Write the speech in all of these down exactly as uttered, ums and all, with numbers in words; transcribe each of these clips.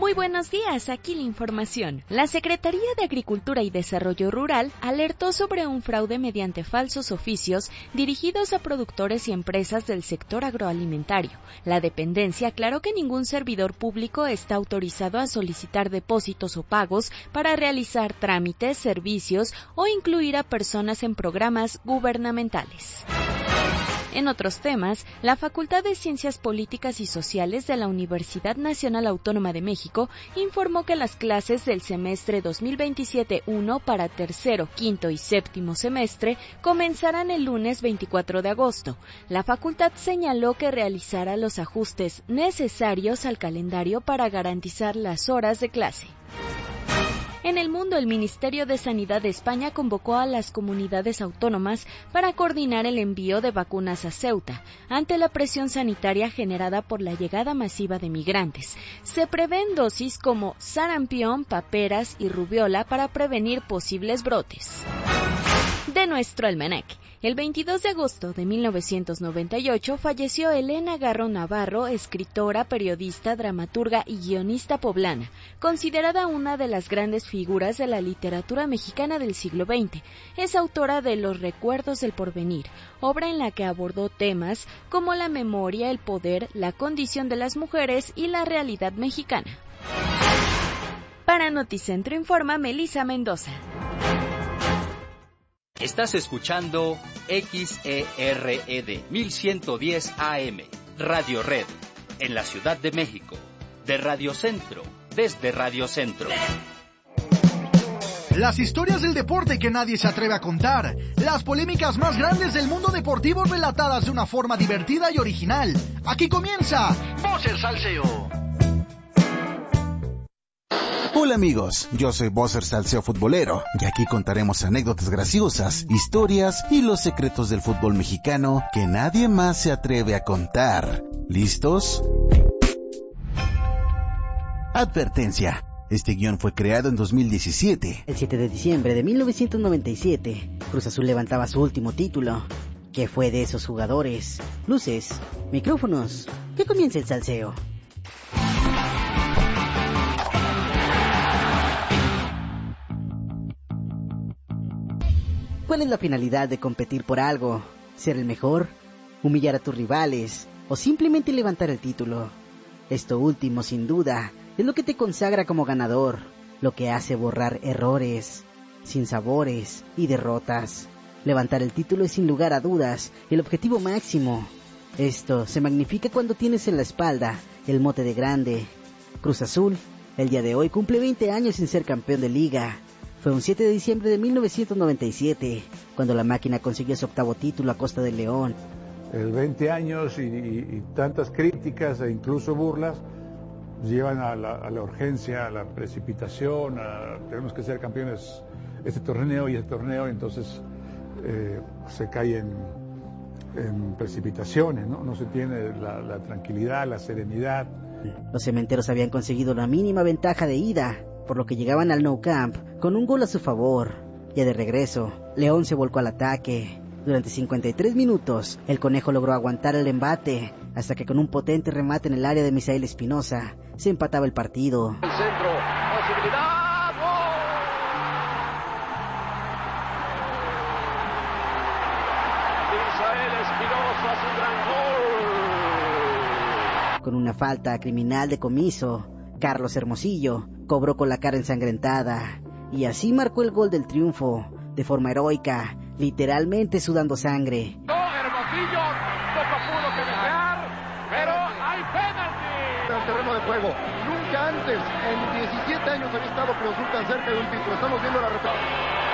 Muy buenos días, aquí la información. La Secretaría de Agricultura y Desarrollo Rural alertó sobre un fraude mediante falsos oficios dirigidos a productores y empresas del sector agroalimentario. La dependencia aclaró que ningún servidor público está autorizado a solicitar depósitos o pagos para realizar trámites, servicios o incluir a personas en programas gubernamentales. En otros temas, la Facultad de Ciencias Políticas y Sociales de la Universidad Nacional Autónoma de México informó que las clases del semestre dos mil veintisiete uno para tercero, quinto y séptimo semestre comenzarán el lunes veinticuatro de agosto. La facultad señaló que realizará los ajustes necesarios al calendario para garantizar las horas de clase. En el mundo, el Ministerio de Sanidad de España convocó a las comunidades autónomas para coordinar el envío de vacunas a Ceuta, ante la presión sanitaria generada por la llegada masiva de migrantes. Se prevén dosis como sarampión, paperas y rubiola para prevenir posibles brotes. De nuestro almanaque. El veintidós de agosto de mil novecientos noventa y ocho falleció Elena Garro Navarro, escritora, periodista, dramaturga y guionista poblana, considerada una de las grandes figuras de la literatura mexicana del siglo veinte. Es autora de Los Recuerdos del Porvenir, obra en la que abordó temas como la memoria, el poder, la condición de las mujeres y la realidad mexicana. Para Noticentro informa Melissa Mendoza. Estás escuchando X E R E D mil ciento diez A M, Radio Red, en la Ciudad de México, de Radio Centro, desde Radio Centro. Las historias del deporte que nadie se atreve a contar, las polémicas más grandes del mundo deportivo relatadas de una forma divertida y original. Aquí comienza Bosser Salseo. Hola amigos, yo soy Bosser Salseo Futbolero y aquí contaremos anécdotas graciosas, historias y los secretos del fútbol mexicano que nadie más se atreve a contar. ¿Listos? Advertencia. Este guión fue creado en dos mil diecisiete. El siete de diciembre de mil novecientos noventa y siete, Cruz Azul levantaba su último título. ¿Qué fue de esos jugadores? Luces, micrófonos, que comience el salseo. ¿Cuál es la finalidad de competir por algo? ¿Ser el mejor? ¿Humillar a tus rivales? ¿O simplemente levantar el título? Esto último, sin duda, es lo que te consagra como ganador, lo que hace borrar errores, sinsabores y derrotas. Levantar el título es sin lugar a dudas el objetivo máximo. Esto se magnifica cuando tienes en la espalda el mote de grande. Cruz Azul, el día de hoy, cumple veinte años sin ser campeón de liga. Fue un siete de diciembre de mil novecientos noventa y siete, cuando la máquina consiguió su octavo título a costa del León. El veinte años y, y, y tantas críticas e incluso burlas llevan a la, a la urgencia, a la precipitación, a, tenemos que ser campeones este torneo y este torneo, entonces eh, se cae en, en precipitaciones, ¿no? No se tiene la, la tranquilidad, la serenidad. Los cementeros habían conseguido la mínima ventaja de ida, por lo que llegaban al Nou Camp con un gol a su favor. Ya de regreso, León se volcó al ataque. Durante cincuenta y tres minutos, el Conejo logró aguantar el embate, hasta que con un potente remate en el área de Misael Espinosa, se empataba el partido. El centro, posibilidad, ¡gol! Misael Espinosa, su gran gol. Con una falta criminal de comiso, Carlos Hermosillo cobró con la cara ensangrentada y así marcó el gol del triunfo, de forma heroica, literalmente sudando sangre. No, Hermosillo, poco pudo que desear, pero hay penalti. En el terreno de juego, nunca antes, en diecisiete años había estado Cruz Azul tan cerca de un título. Estamos viendo la repetición.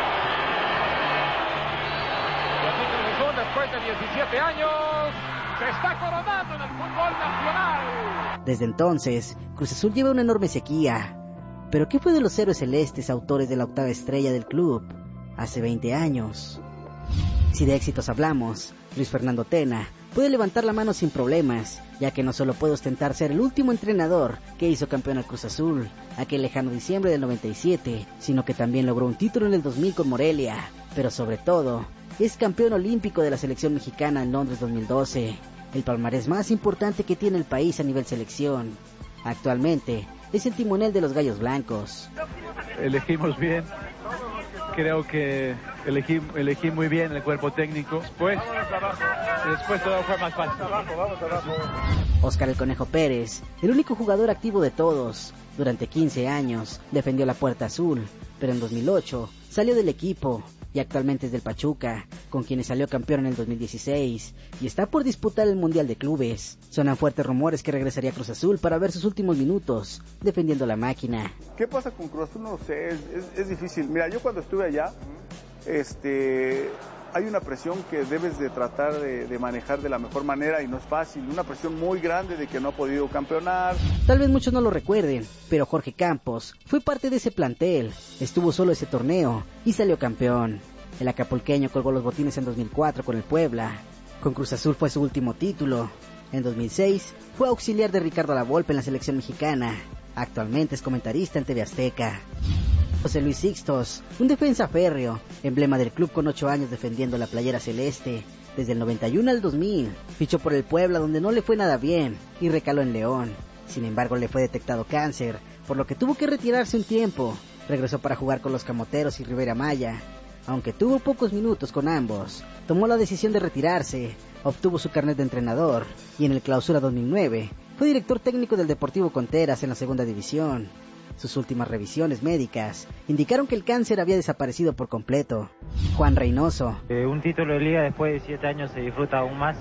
Y así Cruz Azul, después de diecisiete años, se está coronando en el fútbol nacional. Desde entonces, Cruz Azul lleva una enorme sequía. ¿Pero qué fue de los héroes celestes, autores de la octava estrella del club, hace veinte años? Si de éxitos hablamos, Luis Fernando Tena puede levantar la mano sin problemas, ya que no solo puede ostentar ser el último entrenador que hizo campeón al Cruz Azul, aquel lejano diciembre del noventa y siete, sino que también logró un título en el dos mil con Morelia, pero sobre todo, es campeón olímpico de la selección mexicana en Londres dos mil doce, el palmarés más importante que tiene el país a nivel selección. Actualmente, es el timonel de los Gallos Blancos. Elegimos bien, creo que elegí, elegí muy bien el cuerpo técnico. Después, después todo fue más fácil. Óscar el Conejo Pérez, el único jugador activo de todos, durante quince años defendió la Puerta Azul, pero en dos mil ocho salió del equipo y actualmente es del Pachuca, con quienes salió campeón en el dos mil dieciséis y está por disputar el Mundial de Clubes. Sonan fuertes rumores que regresaría a Cruz Azul para ver sus últimos minutos defendiendo la máquina. ¿Qué pasa con Cruz Azul? No sé, es, es, es difícil. Mira, yo cuando estuve allá, este, hay una presión que debes de tratar de, de manejar de la mejor manera y no es fácil. Una presión muy grande de que no ha podido campeonar. Tal vez muchos no lo recuerden, pero Jorge Campos fue parte de ese plantel, estuvo solo ese torneo y salió campeón. El acapulqueño colgó los botines en dos mil cuatro con el Puebla. Con Cruz Azul fue su último título. En dos mil seis fue auxiliar de Ricardo Lavolpe en la selección mexicana. Actualmente es comentarista en T V Azteca. José Luis Sixtos, un defensa férreo, emblema del club con ocho años defendiendo la playera celeste. Desde el noventa y uno al dos mil, fichó por el Puebla donde no le fue nada bien y recaló en León. Sin embargo, le fue detectado cáncer, por lo que tuvo que retirarse un tiempo. Regresó para jugar con los Camoteros y Rivera Maya. Aunque tuvo pocos minutos con ambos, tomó la decisión de retirarse, obtuvo su carnet de entrenador y en el Clausura dos mil nueve fue director técnico del Deportivo Conteras en la segunda división. Sus últimas revisiones médicas indicaron que el cáncer había desaparecido por completo. Juan Reynoso. Eh, un título de liga después de siete años se disfruta aún más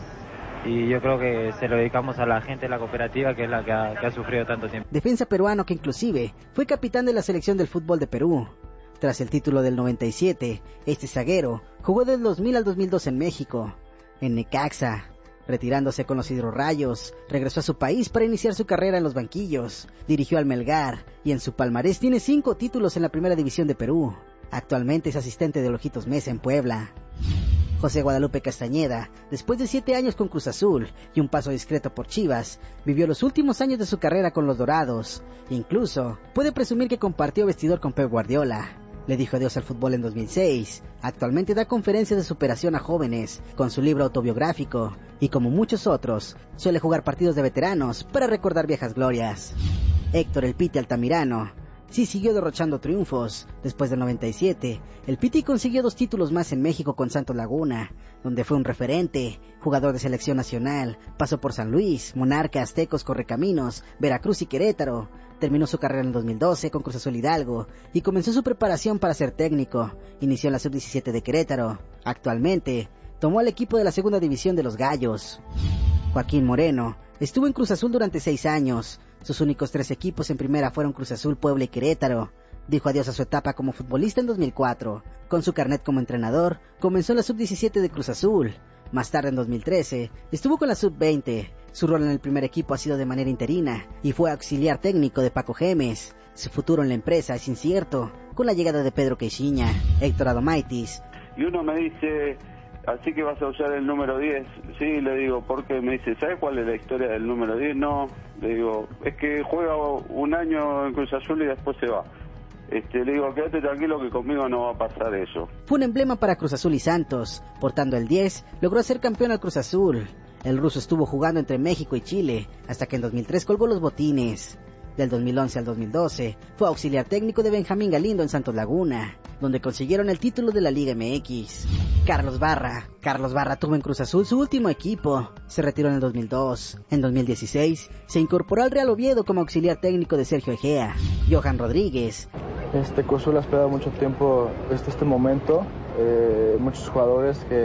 y yo creo que se lo dedicamos a la gente de la cooperativa que es la que ha, que ha sufrido tanto tiempo. Defensa peruano que inclusive fue capitán de la selección del fútbol de Perú. Tras el título del noventa y siete, este zaguero jugó del dos mil al dos mil dos en México, en Necaxa. Retirándose con los Hidrorrayos, regresó a su país para iniciar su carrera en los banquillos. Dirigió al Melgar y en su palmarés tiene cinco títulos en la primera división de Perú. Actualmente es asistente de Ojitos Meza en Puebla. José Guadalupe Castañeda, después de siete años con Cruz Azul y un paso discreto por Chivas, vivió los últimos años de su carrera con los Dorados. Incluso puede presumir que compartió vestidor con Pep Guardiola. Le dijo adiós al fútbol en dos mil seis. Actualmente da conferencias de superación a jóvenes con su libro autobiográfico y como muchos otros, suele jugar partidos de veteranos para recordar viejas glorias. Héctor El Piti Altamirano sí siguió derrochando triunfos. Después del noventa y siete, el Piti consiguió dos títulos más en México con Santos Laguna, donde fue un referente, jugador de selección nacional, pasó por San Luis, Monarcas, Tecos, Correcaminos, Veracruz y Querétaro. Terminó su carrera en el dos mil doce con Cruz Azul Hidalgo y comenzó su preparación para ser técnico. Inició en la sub diecisiete de Querétaro. Actualmente, tomó al equipo de la segunda división de los Gallos. Joaquín Moreno estuvo en Cruz Azul durante seis años. Sus únicos tres equipos en primera fueron Cruz Azul, Puebla y Querétaro. Dijo adiós a su etapa como futbolista en dos mil cuatro. Con su carnet como entrenador, comenzó en la sub diecisiete de Cruz Azul. Más tarde, en dos mil trece, estuvo con la sub veinte. Su rol en el primer equipo ha sido de manera interina y fue auxiliar técnico de Paco Gemes. Su futuro en la empresa es incierto con la llegada de Pedro Queixinha. Héctor Adomaitis. Y uno me dice, así que vas a usar el número diez. Sí, le digo, porque me dice, ¿sabes cuál es la historia del número diez? No, le digo, es que juega un año en Cruz Azul y después se va. Este, le digo, quédate tranquilo que conmigo no va a pasar eso. Fue un emblema para Cruz Azul y Santos. Portando el diez, logró ser campeón al Cruz Azul. El ruso estuvo jugando entre México y Chile, hasta que en dos mil tres colgó los botines. Del dos mil once al dos mil doce, fue auxiliar técnico de Benjamín Galindo en Santos Laguna, donde consiguieron el título de la Liga M X. Carlos Barra. Carlos Barra tuvo en Cruz Azul su último equipo. Se retiró en el dos mil dos. En dos mil dieciséis, se incorporó al Real Oviedo como auxiliar técnico de Sergio Egea. Johan Rodríguez. Este Cruz Azul ha esperado mucho tiempo este, este momento. Eh, muchos jugadores que,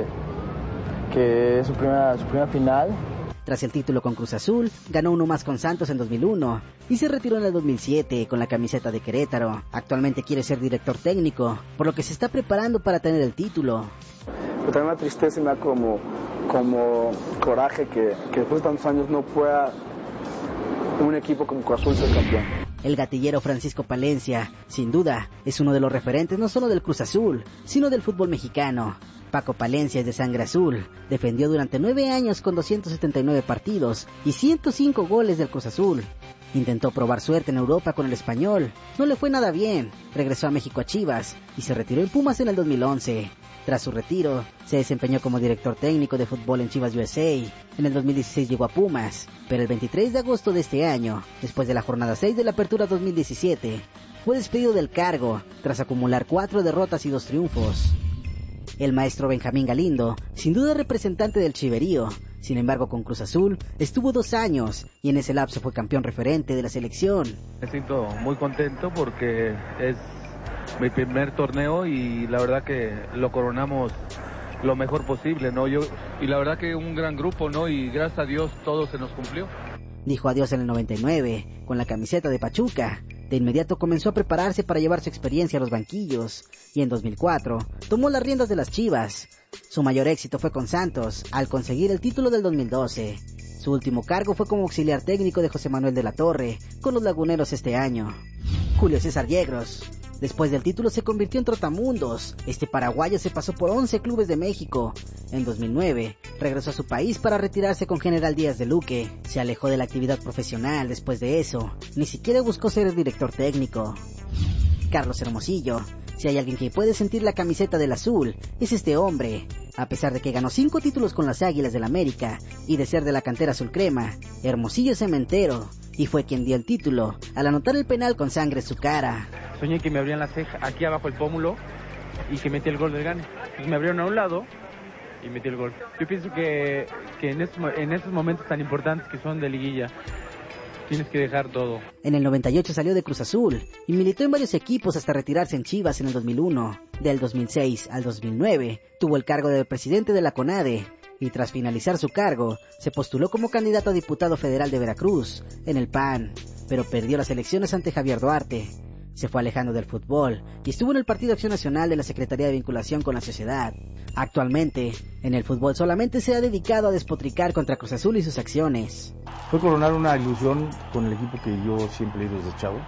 que es su primera, su primera final. Tras el título con Cruz Azul, ganó uno más con Santos en dos mil uno y se retiró en el dos mil siete con la camiseta de Querétaro. Actualmente quiere ser director técnico, por lo que se está preparando para tener el título. Pero también me tristeza y me da como, como coraje que, que después de tantos años no pueda un equipo como Cruz Azul ser campeón. El gatillero Francisco Palencia, sin duda, es uno de los referentes no solo del Cruz Azul, sino del fútbol mexicano. Paco Palencia es de sangre azul, defendió durante nueve años con doscientos setenta y nueve partidos y ciento cinco goles del Cruz Azul. Intentó probar suerte en Europa con el Español, no le fue nada bien, regresó a México a Chivas y se retiró en Pumas en el dos mil once. Tras su retiro, se desempeñó como director técnico de fútbol en Chivas U S A. En el dos mil dieciséis llegó a Pumas, pero el veintitrés de agosto de este año, después de la jornada seis de la Apertura dos mil diecisiete, fue despedido del cargo tras acumular cuatro derrotas y dos triunfos. El maestro Benjamín Galindo, sin duda representante del chiverío, sin embargo con Cruz Azul estuvo dos años y en ese lapso fue campeón referente de la selección. Me siento muy contento porque es mi primer torneo y la verdad que lo coronamos lo mejor posible, ¿no? Yo, y la verdad que un gran grupo, ¿no? Y gracias a Dios todo se nos cumplió. Dijo adiós en el noventa y nueve, con la camiseta de Pachuca. De inmediato comenzó a prepararse para llevar su experiencia a los banquillos, y en dos mil cuatro tomó las riendas de las Chivas. Su mayor éxito fue con Santos, al conseguir el título del dos mil doce. Su último cargo fue como auxiliar técnico de José Manuel de la Torre, con los Laguneros este año. Julio César Yegros. Después del título se convirtió en trotamundos. Este paraguayo se pasó por once clubes de México. En dos mil nueve, regresó a su país para retirarse con General Díaz de Luque. Se alejó de la actividad profesional después de eso. Ni siquiera buscó ser el director técnico. Carlos Hermosillo. Si hay alguien que puede sentir la camiseta del azul, es este hombre. A pesar de que ganó cinco títulos con las Águilas del América y de ser de la cantera azul crema, Hermosillo es cementero y fue quien dio el título al anotar el penal con sangre en su cara. Soñé que me abrían la ceja aquí abajo el pómulo y que metí el gol del gane. Pues me abrieron a un lado y metí el gol. Yo pienso que, que en, estos, en estos momentos tan importantes que son de liguilla, tienes que dejar todo. En el noventa y ocho salió de Cruz Azul y militó en varios equipos hasta retirarse en Chivas en el dos mil uno. Del dos mil seis al dos mil nueve tuvo el cargo de presidente de la CONADE y tras finalizar su cargo se postuló como candidato a diputado federal de Veracruz en el P A N, pero perdió las elecciones ante Javier Duarte. Se fue alejando del fútbol y estuvo en el Partido Acción Nacional de la Secretaría de Vinculación con la Sociedad. Actualmente, en el fútbol solamente se ha dedicado a despotricar contra Cruz Azul y sus acciones. Fue coronar una ilusión con el equipo que yo siempre he ido desde chavo.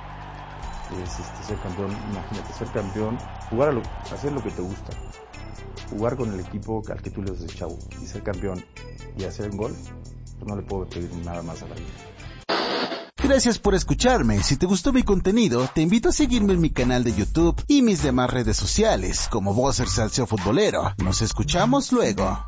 Es este, ser campeón, imagínate, ser campeón, jugar a lo, hacer lo que te gusta. Jugar con el equipo al que tú le das desde chavo y ser campeón y hacer un gol, pues no le puedo pedir nada más a la vida. Gracias por escucharme. Si te gustó mi contenido, te invito a seguirme en mi canal de YouTube y mis demás redes sociales, como Bosser Salseo Futbolero. Nos escuchamos luego.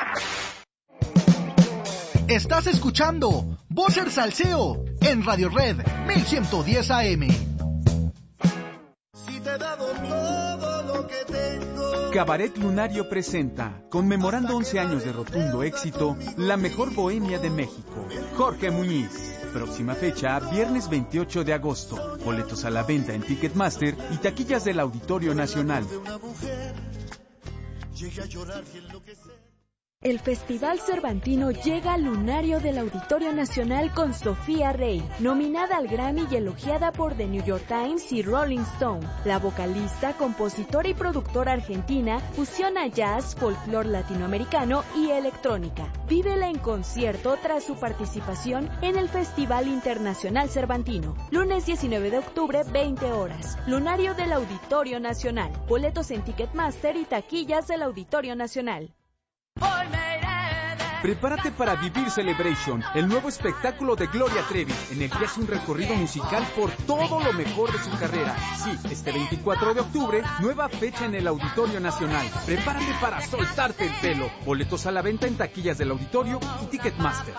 Estás escuchando Bosser Salseo en Radio Red mil ciento diez A M. Si te he dado todo lo que tengo. Cabaret Lunario presenta, conmemorando once años de rotundo éxito, la mejor bohemia de México. Jorge Muñiz. Próxima fecha, viernes veintiocho de agosto. Boletos a la venta en Ticketmaster y taquillas del Auditorio Nacional. El Festival Cervantino llega al lunario del Auditorio Nacional con Sofía Rey, nominada al Grammy y elogiada por The New York Times y Rolling Stone. La vocalista, compositora y productora argentina fusiona jazz, folclore latinoamericano y electrónica. Vívela en concierto tras su participación en el Festival Internacional Cervantino. Lunes diecinueve de octubre, veinte horas. Lunario del Auditorio Nacional. Boletos en Ticketmaster y taquillas del Auditorio Nacional. Prepárate para Vivir Celebration, el nuevo espectáculo de Gloria Trevi, en el que hace un recorrido musical por todo lo mejor de su carrera. Sí, este veinticuatro de octubre, nueva fecha en el Auditorio Nacional. Prepárate para soltarte el pelo. Boletos a la venta en taquillas del Auditorio y Ticketmaster.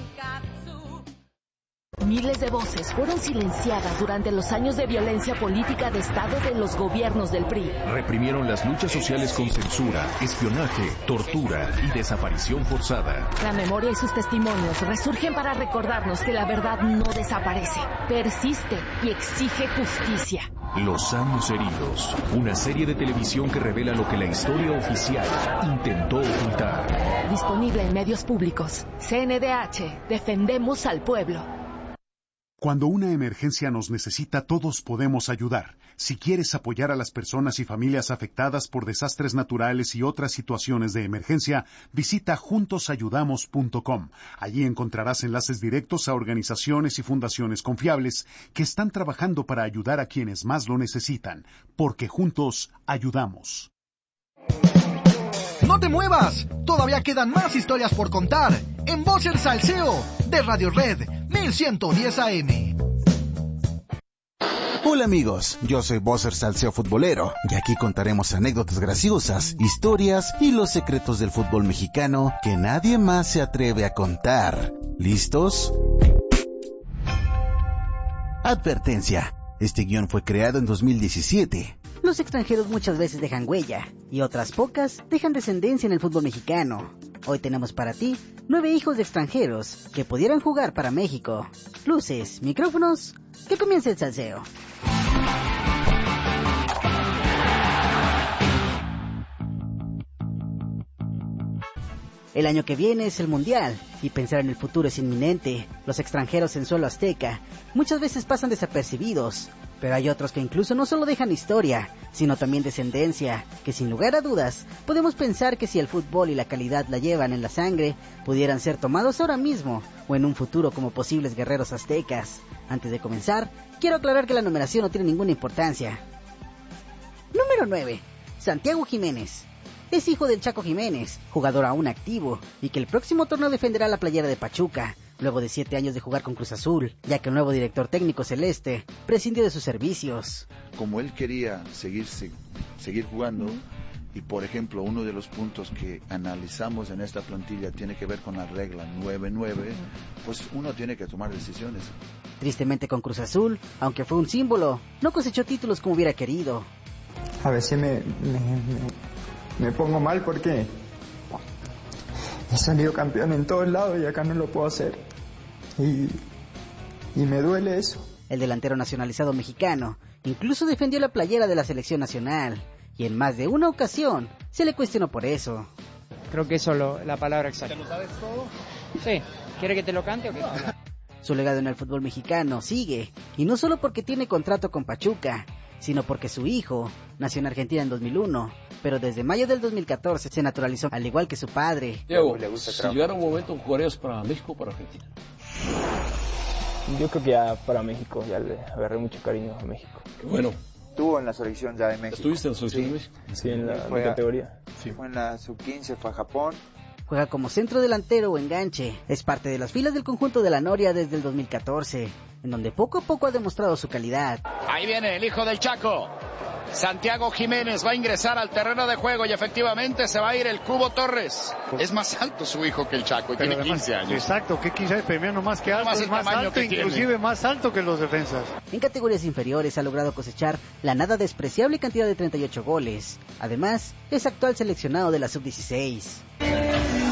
Miles de voces fueron silenciadas durante los años de violencia política de Estado de los gobiernos del P R I. Reprimieron las luchas sociales con censura, espionaje, tortura y desaparición forzada. La memoria y sus testimonios resurgen para recordarnos que la verdad no desaparece, persiste y exige justicia. Los años heridos, una serie de televisión que revela lo que la historia oficial intentó ocultar. Disponible en medios públicos. C N D H, defendemos al pueblo. Cuando una emergencia nos necesita, todos podemos ayudar. Si quieres apoyar a las personas y familias afectadas por desastres naturales y otras situaciones de emergencia, visita juntos ayudamos punto com. Allí encontrarás enlaces directos a organizaciones y fundaciones confiables que están trabajando para ayudar a quienes más lo necesitan, porque juntos ayudamos. ¡No te muevas! Todavía quedan más historias por contar en Bosser Salseo de Radio Red mil ciento diez A M. Hola amigos, yo soy Bosser Salseo Futbolero y aquí contaremos anécdotas graciosas, historias y los secretos del fútbol mexicano que nadie más se atreve a contar. ¿Listos? Advertencia. Este guión fue creado en dos mil diecisiete. Los extranjeros muchas veces dejan huella y otras pocas dejan descendencia en el fútbol mexicano. Hoy tenemos para ti nueve hijos de extranjeros que pudieran jugar para México. Luces, micrófonos, que comience el salseo. El año que viene es el Mundial, y pensar en el futuro es inminente. Los extranjeros en suelo azteca muchas veces pasan desapercibidos, pero hay otros que incluso no solo dejan historia, sino también descendencia, que sin lugar a dudas, podemos pensar que si el fútbol y la calidad la llevan en la sangre, pudieran ser tomados ahora mismo, o en un futuro como posibles guerreros aztecas. Antes de comenzar, quiero aclarar que la numeración no tiene ninguna importancia. Número nueve. Santiago Jiménez. Es hijo del Chaco Jiménez, jugador aún activo, y que el próximo torneo defenderá la playera de Pachuca, luego de siete años de jugar con Cruz Azul, ya que el nuevo director técnico celeste prescindió de sus servicios. Como él quería seguir, seguir jugando, y por ejemplo uno de los puntos que analizamos en esta plantilla tiene que ver con la regla nueve nueve, pues uno tiene que tomar decisiones. Tristemente con Cruz Azul, aunque fue un símbolo, no cosechó títulos como hubiera querido. A veces me... me, me... Me pongo mal porque he salido campeón en todos lados y acá no lo puedo hacer. Y, y me duele eso. El delantero nacionalizado mexicano incluso defendió la playera de la selección nacional. Y en más de una ocasión se le cuestionó por eso. Creo que eso es lo, la palabra exacta. ¿Te lo sabes todo? Sí. ¿Quiere que te lo cante o qué? Su legado en el fútbol mexicano sigue. Y no solo porque tiene contrato con Pachuca, sino porque su hijo nació en Argentina en dos mil uno, pero desde mayo del dos mil catorce se naturalizó, al igual que su padre. Diego, si llegara un momento, ¿jugarías para México o para Argentina? Yo creo que ya para México, ya le agarré mucho cariño a México. Qué bueno. Estuvo en la selección ya de México. ¿Estuviste en la selección sí. de México? Sí, en la fue categoría. Sí. Fue en la sub quince, fue a Japón. Juega como centro delantero o enganche. Es parte de las filas del conjunto de la Noria desde el dos mil catorce, en donde poco a poco ha demostrado su calidad. Ahí viene el hijo del Chaco. Santiago Jiménez va a ingresar al terreno de juego y efectivamente se va a ir el Cubo Torres. Es más alto su hijo que el Chaco y pero tiene además, quince años. Exacto, que quince años, pero no más que alto, más es más alto, inclusive tiene. Más alto que los defensas. En categorías inferiores ha logrado cosechar la nada despreciable cantidad de treinta y ocho goles. Además, es actual seleccionado de la sub dieciséis.